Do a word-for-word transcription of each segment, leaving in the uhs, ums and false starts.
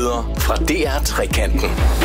Nyheder fra D R Trekanten.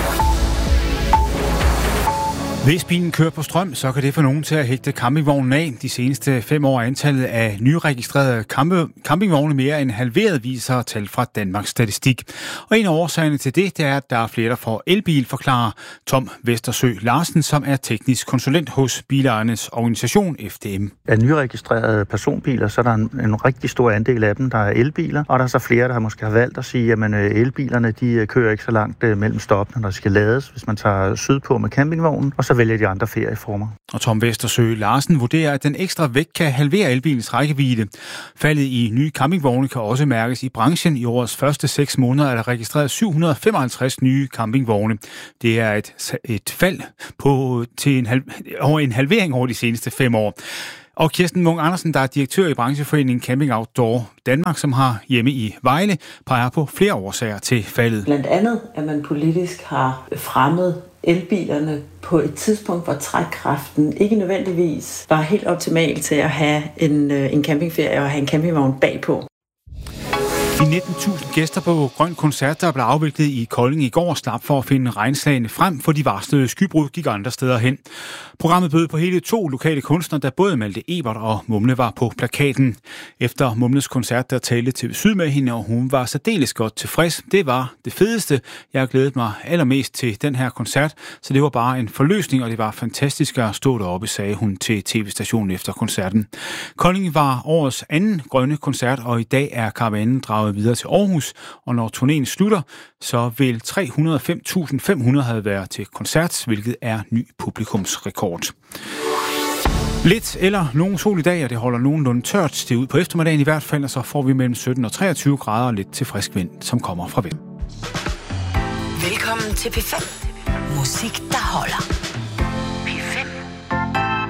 Hvis bilen kører på strøm, så kan det få nogen til at hægte campingvognen af. De seneste fem år er antallet af nyregistrerede campingvogne mere end halveret, viser tal fra Danmarks Statistik. Og en af årsagerne til det, det er, at der er flere, der får elbil, forklarer Tom Vestersø Larsen, som er teknisk konsulent hos bilejernes organisation F D M. Af nyregistrerede personbiler, så er der en, en rigtig stor andel af dem, der er elbiler, og der er så flere, der måske har valgt at sige, at elbilerne de kører ikke så langt mellem stoppene, når de skal lades, hvis man tager sydpå med campingvognen, og så vælger de andre ferieformer. Og Tom Vestersø Larsen vurderer, at den ekstra vægt kan halvere elbilens rækkevidde. Faldet i nye campingvogne kan også mærkes i branchen. I årets første seks måneder er der registreret syv hundrede og femoghalvtreds nye campingvogne. Det er et, et fald på, til en, halv, over en halvering over de seneste fem år. Og Kirsten Munk Andersen, der er direktør i brancheforeningen Camping Outdoor Danmark, som har hjemme i Vejle, peger på flere årsager til faldet. Blandt andet, at man politisk har fremmet elbilerne på et tidspunkt, hvor trækkraften ikke nødvendigvis var helt optimal til at have en, en campingferie og have en campingvogn bagpå. De nitten tusind gæster på Grøn Koncert, der blev afviklet i Kolding i går, slap for at finde regnslagene frem, for de varslede skybrud gik andre steder hen. Programmet bød på hele to lokale kunstnere, der både Malte Ebert og Mumle var på plakaten. Efter Mumles koncert, der talte T V Syd med hende, og hun var særdeles godt tilfreds. Det var det fedeste. Jeg har glædet mig allermest til den her koncert, så det var bare en forløsning, og det var fantastisk at stå deroppe, sagde hun til T V-stationen efter koncerten. Kolding var årets anden grønne koncert, og i dag er karavanen draget videre til Aarhus, og når turnéen slutter, så vil tre hundrede og fem tusind fem hundrede have været til koncert, hvilket er ny publikumsrekord. Lidt eller nogen sol i dag, og det holder nogenlunde tørt. Det er ud på eftermiddagen i hvert fald, og så får vi mellem sytten og treogtyve grader og lidt til frisk vind, som kommer fra vind. Velkommen til P fem. Musik, der holder.